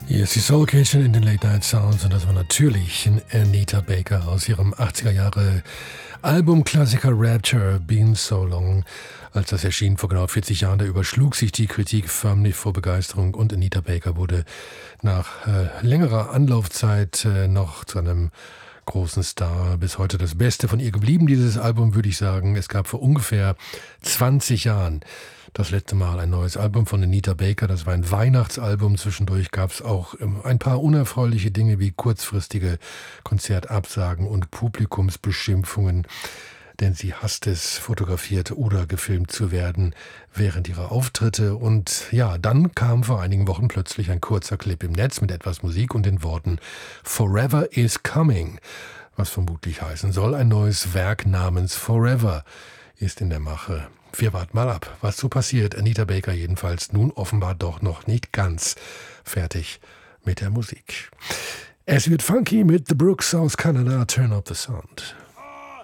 Hier ist die Soul Kitchen in den Late Night Sounds und das war natürlich Anita Baker aus ihrem 80er Jahre Albumklassiker Rapture, Been So Long. Als das erschien vor genau 40 Jahren, da überschlug sich die Kritik förmlich vor Begeisterung und Anita Baker wurde nach längerer Anlaufzeit noch zu einem großen Star. Bis heute das Beste von ihr geblieben, dieses Album, würde ich sagen. Es gab vor ungefähr 20 Jahren das letzte Mal ein neues Album von Anita Baker. Das war ein Weihnachtsalbum. Zwischendurch gab es auch ein paar unerfreuliche Dinge wie kurzfristige Konzertabsagen und Publikumsbeschimpfungen. Denn sie hasst es, fotografiert oder gefilmt zu werden während ihrer Auftritte. Und ja, dann kam vor einigen Wochen plötzlich ein kurzer Clip im Netz mit etwas Musik und den Worten Forever is Coming, was vermutlich heißen soll, ein neues Werk namens Forever ist in der Mache. Wir warten mal ab, was so passiert. Anita Baker jedenfalls nun offenbar doch noch nicht ganz fertig mit der Musik. Es wird funky mit The Brooks aus Kanada, Turn Up the Sound.